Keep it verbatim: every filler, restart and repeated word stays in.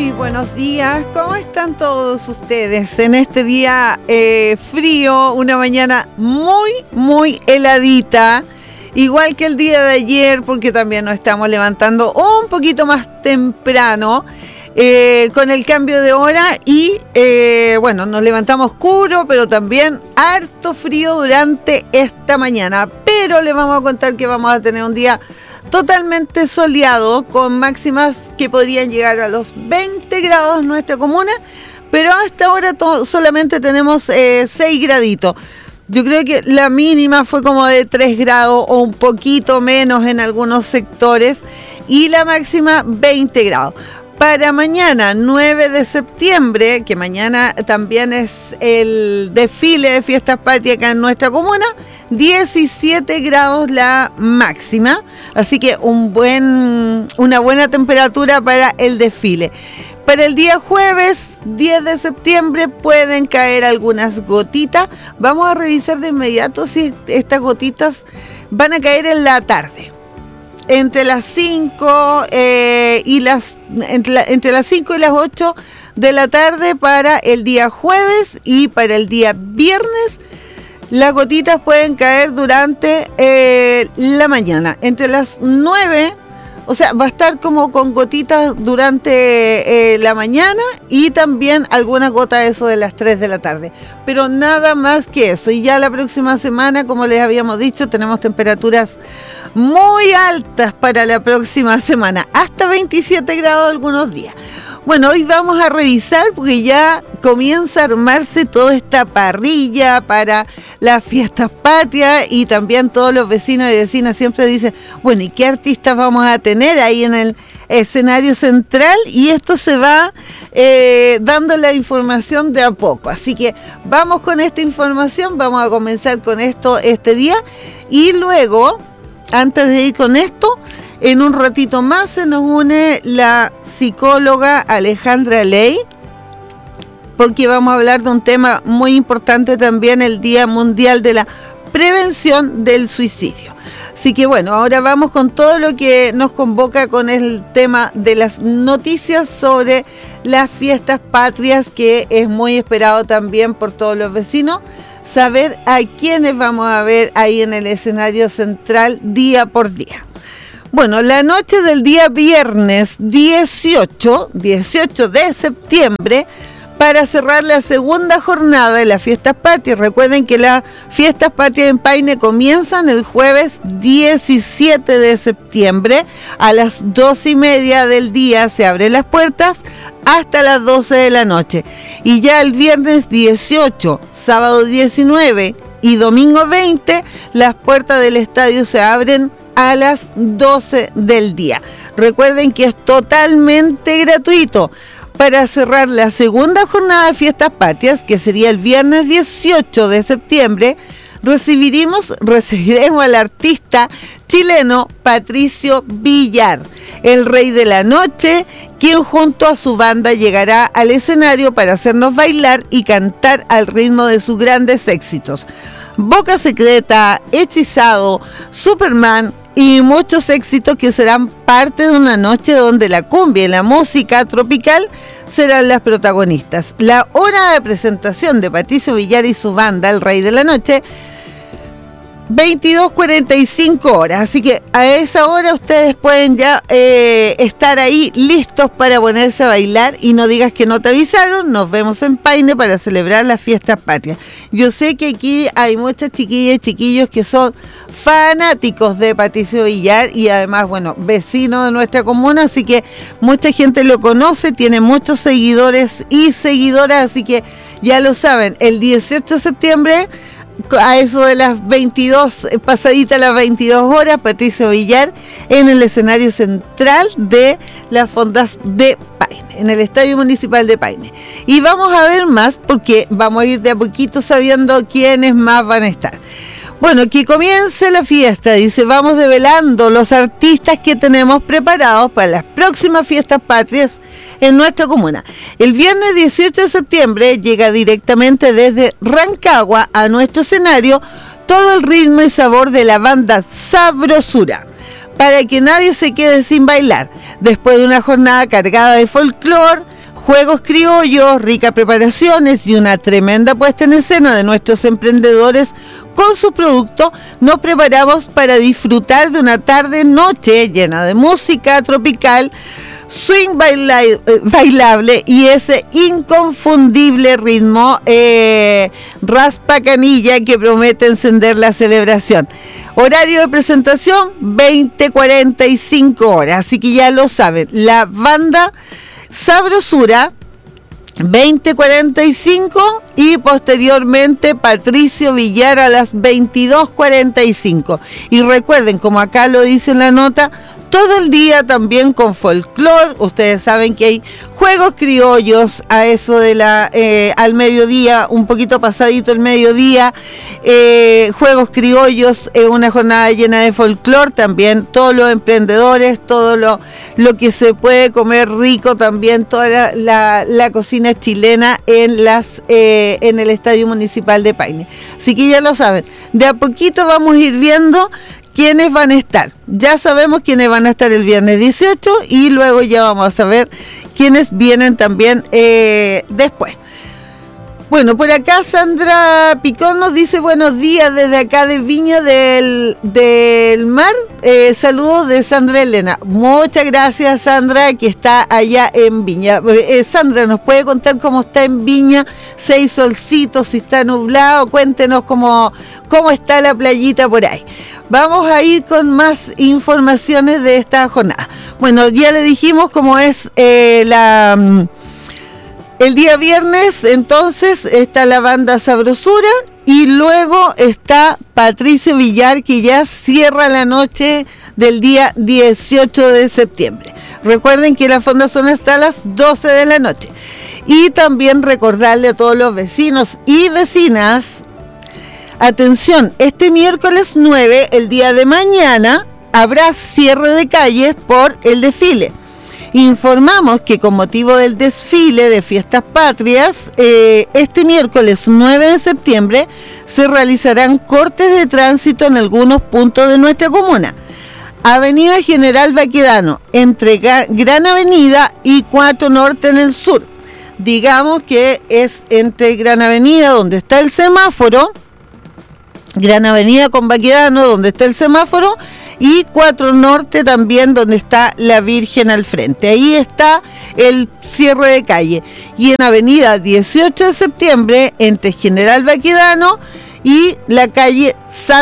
Muy buenos días, ¿cómo están todos ustedes? En este día eh, frío, una mañana muy, muy heladita, igual que el día de ayer, porque también nos estamos levantando un poquito más temprano eh, con el cambio de hora y eh, bueno, nos levantamos oscuro, pero también harto frío durante esta mañana, pero les vamos a contar que vamos a tener un día totalmente soleado, con máximas que podrían llegar a los veinte grados en nuestra comuna, pero hasta ahora to- solamente tenemos eh, seis graditos. Yo creo que la mínima fue como de tres grados o un poquito menos en algunos sectores y la máxima veinte grados. Para mañana, nueve de septiembre, que mañana también es el desfile de Fiestas Patrias acá en nuestra comuna, diecisiete grados la máxima, así que un buen, una buena temperatura para el desfile. Para el día jueves, diez de septiembre, pueden caer algunas gotitas. Vamos a revisar de inmediato si estas gotitas van a caer en la tarde. Entre las cinco eh, y las entre, la, entre las cinco y las ocho de la tarde para el día jueves, y para el día viernes las gotitas pueden caer durante eh, la mañana. Entre las nueve, o sea, va a estar como con gotitas durante eh, la mañana y también algunas gotas eso de las tres de la tarde. Pero nada más que eso. Y ya la próxima semana, como les habíamos dicho, tenemos temperaturas muy altas para la próxima semana. Hasta veintisiete grados algunos días. Bueno, hoy vamos a revisar porque ya comienza a armarse toda esta parrilla para las Fiestas Patrias y también todos los vecinos y vecinas siempre dicen, bueno, ¿y qué artistas vamos a tener ahí en el escenario central? Y esto se va eh, dando la información de a poco. Así que vamos con esta información, vamos a comenzar con esto este día y luego, antes de ir con esto, en un ratito más se nos une la psicóloga Alejandra Ley, porque vamos a hablar de un tema muy importante también, el Día Mundial de la Prevención del Suicidio. Así que bueno, ahora vamos con todo lo que nos convoca con el tema de las noticias sobre las Fiestas Patrias, que es muy esperado también por todos los vecinos, saber a quiénes vamos a ver ahí en el escenario central día por día. Bueno, la noche del día viernes dieciocho de septiembre, para cerrar la segunda jornada de las Fiestas Patrias. Recuerden que las Fiestas Patrias en Paine comienzan el jueves diecisiete de septiembre. A las doce y media del día se abren las puertas hasta las doce de la noche. Y ya el viernes dieciocho, sábado diecinueve y domingo veinte, las puertas del estadio se abren a las doce del día. Recuerden que es totalmente gratuito. Para cerrar la segunda jornada de Fiestas Patrias, que sería el viernes dieciocho de septiembre, recibiremos, recibiremos al artista chileno Patricio Villar, el rey de la noche, quien junto a su banda llegará al escenario para hacernos bailar y cantar al ritmo de sus grandes éxitos. Boca Secreta, Hechizado, Superman y muchos éxitos que serán parte de una noche donde la cumbia y la música tropical serán las protagonistas. La hora de presentación de Patricio Villar y su banda, el Rey de la Noche, veintidós cuarenta y cinco horas, así que a esa hora ustedes pueden ya eh, estar ahí listos para ponerse a bailar y no digas que no te avisaron. Nos vemos en Paine para celebrar las Fiestas Patrias. Yo sé que aquí hay muchas chiquillas y chiquillos que son fanáticos de Patricio Villar y además, bueno, vecinos de nuestra comuna, así que mucha gente lo conoce, tiene muchos seguidores y seguidoras, así que ya lo saben, el dieciocho de septiembre a eso de las veintidós, pasaditas las veintidós horas, Patricio Villar en el escenario central de las Fondas de Paine, en el Estadio Municipal de Paine. Y vamos a ver más porque vamos a ir de a poquito sabiendo quiénes más van a estar. Bueno, que comience la fiesta, dice, vamos develando los artistas que tenemos preparados para las próximas Fiestas Patrias en nuestra comuna. El viernes dieciocho de septiembre llega directamente desde Rancagua a nuestro escenario todo el ritmo y sabor de la banda Sabrosura, para que nadie se quede sin bailar. Después de una jornada cargada de folclore, juegos criollos, ricas preparaciones y una tremenda puesta en escena de nuestros emprendedores con sus productos, nos preparamos para disfrutar de una tarde-noche llena de música tropical, swing baila bailable y ese inconfundible ritmo eh, raspa canilla que promete encender la celebración. Horario de presentación veinte cuarenta y cinco horas, así que ya lo saben, la banda Sabrosura veinte cuarenta y cinco y posteriormente Patricio Villar a las veintidós cuarenta y cinco. Y recuerden, como acá lo dice en la nota, todo el día también con folclore. Ustedes saben que hay juegos criollos a eso de la eh, al mediodía, un poquito pasadito el mediodía, eh, juegos criollos, eh, una jornada llena de folclore también, todos los emprendedores, todo lo, lo que se puede comer rico también, toda la, la, la cocina chilena en las eh, en el Estadio Municipal de Paine. Así que ya lo saben, de a poquito vamos a ir viendo quiénes van a estar. Ya sabemos quiénes van a estar el viernes dieciocho y luego ya vamos a saber quiénes vienen también eh, después. Bueno, por acá Sandra Picón nos dice buenos días desde acá de Viña del, del Mar. Eh, saludos de Sandra Elena. Muchas gracias, Sandra, que está allá en Viña. Eh, Sandra, ¿nos puede contar cómo está en Viña? Si hay solcito, si está nublado, cuéntenos cómo, cómo está la playita por ahí. Vamos a ir con más informaciones de esta jornada. Bueno, ya le dijimos cómo es eh, la... El día viernes, entonces, está la banda Sabrosura y luego está Patricio Villar, que ya cierra la noche del día dieciocho de septiembre. Recuerden que la fundación está a las doce de la noche. Y también recordarle a todos los vecinos y vecinas, atención, este miércoles nueve, el día de mañana, habrá cierre de calles por el desfile. Informamos que con motivo del desfile de Fiestas Patrias, eh, este miércoles nueve de septiembre se realizarán cortes de tránsito en algunos puntos de nuestra comuna. Avenida General Baquedano, entre Gran Avenida y cuatro Norte en el sur. Digamos que es entre Gran Avenida, donde está el semáforo, Gran Avenida con Baquedano, donde está el semáforo, y cuatro Norte también, donde está la Virgen al frente. Ahí está el cierre de calle. Y en Avenida dieciocho de septiembre, entre General Baquedano y la calle San